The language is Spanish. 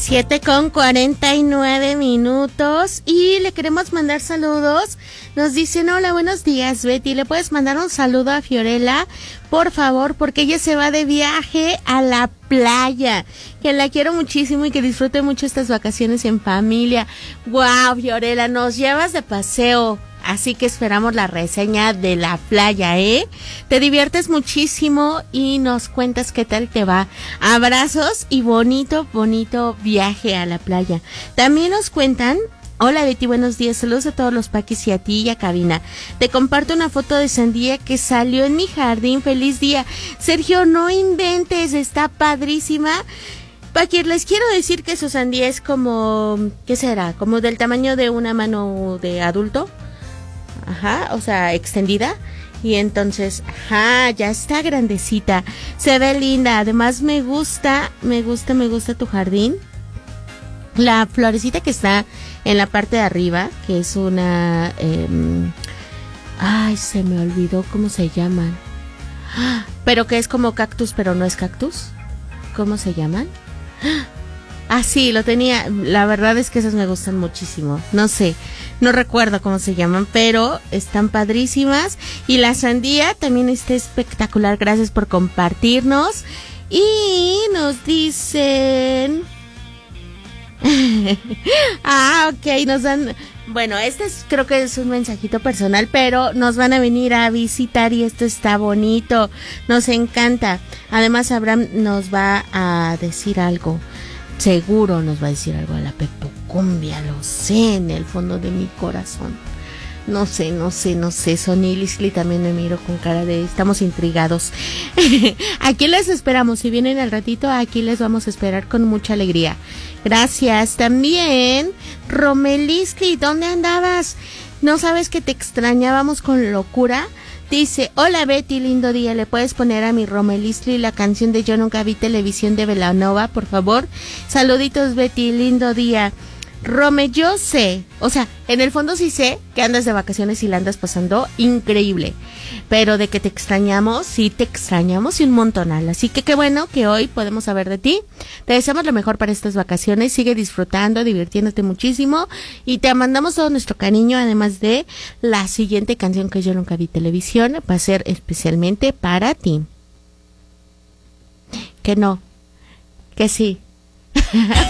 7:49 y le queremos mandar saludos. Nos dicen, hola, buenos días, Betty. ¿Le puedes mandar un saludo a Fiorella, por favor? Porque ella se va de viaje a la playa. Que la quiero muchísimo y que disfrute mucho estas vacaciones en familia. Wow, Fiorella, nos llevas de paseo. Así que esperamos la reseña de la playa, ¿eh? Te diviertes muchísimo y nos cuentas qué tal te va. Abrazos y bonito viaje a la playa. También nos cuentan, hola Betty, buenos días, saludos a todos los paquis y a ti y a cabina. Te comparto una foto de sandía que salió en mi jardín, feliz día. Sergio, no inventes, está padrísima. Paqui, les quiero decir que su sandía es como, ¿qué será? Como del tamaño de una mano de adulto. Ajá, o sea, extendida. Y entonces, ajá, ya está grandecita. Se ve linda. Además me gusta tu jardín. La florecita que está en la parte de arriba, que es una... ay, se me olvidó cómo se llaman. Pero que es como cactus, pero no es cactus. ¿Cómo se llaman? Ah, sí, lo tenía. La verdad es que esas me gustan muchísimo. No sé, no recuerdo cómo se llaman, pero están padrísimas. Y la sandía también está espectacular. Gracias por compartirnos. Y nos dicen... ok, nos dan... Bueno, creo que es un mensajito personal, pero nos van a venir a visitar y esto está bonito. Nos encanta. Además, Abraham nos va a decir algo. Seguro nos va a decir algo a la Pepocumbia, lo sé, en el fondo de mi corazón. No sé. Sonny y Lisly también me miro con cara de estamos intrigados. Aquí les esperamos. Si vienen al ratito, aquí les vamos a esperar con mucha alegría. Gracias. También, Romelisly, ¿dónde andabas? ¿No sabes que te extrañábamos con locura? Dice, hola Betty, lindo día, ¿le puedes poner a mi Romelisly la canción de Yo Nunca Vi Televisión de Belanova, por favor? Saluditos Betty, lindo día. Rome, yo sé, o sea, en el fondo sí sé que andas de vacaciones y la andas pasando increíble, pero de que te extrañamos, sí te extrañamos y un montonal, así que qué bueno que hoy podemos saber de ti. Te deseamos lo mejor para estas vacaciones, sigue disfrutando, divirtiéndote muchísimo y te mandamos todo nuestro cariño, además de la siguiente canción que Yo Nunca Vi Televisión, va a ser especialmente para ti. Que no, que sí.